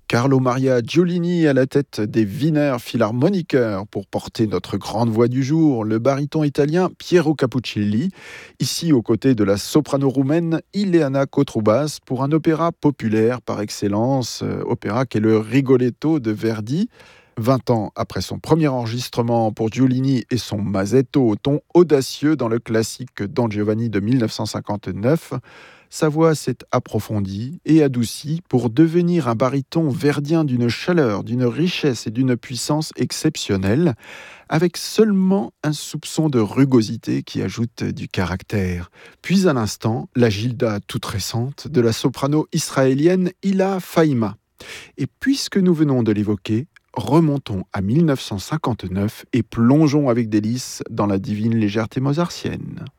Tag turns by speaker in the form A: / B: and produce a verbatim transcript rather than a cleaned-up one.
A: Carlo Maria Giulini à la tête des Wiener Philharmoniker pour porter notre grande voix du jour, le baryton italien Piero Capuccilli, ici aux côtés de la soprano roumaine Ileana Cotrubas pour un opéra populaire par excellence, euh, opéra qu'est le Rigoletto de Verdi. vingt ans après son premier enregistrement pour Giulini et son mazzetto au ton audacieux dans le classique Don Giovanni de mille neuf cent cinquante-neuf, sa voix s'est approfondie et adoucie pour devenir un baryton verdien d'une chaleur, d'une richesse et d'une puissance exceptionnelles, avec seulement un soupçon de rugosité qui ajoute du caractère. Puis à l'instant, la Gilda toute récente de la soprano israélienne Hila Faïma. Et puisque nous venons de l'évoquer, remontons à mille neuf cent cinquante-neuf et plongeons avec délice dans la divine légèreté mozartienne.